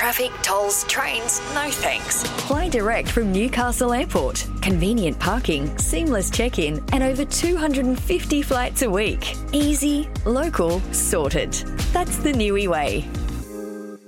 traffic, tolls, trains, no thanks. Fly direct from Newcastle Airport. Convenient parking, seamless check-in, and over 250 flights a week. Easy, local, sorted. That's the Niue way.